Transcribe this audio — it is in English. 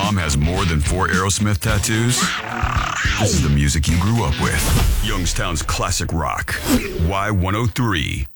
mom has more than 4 Aerosmith tattoos? This is the music you grew up with. Youngstown's classic rock. Y103.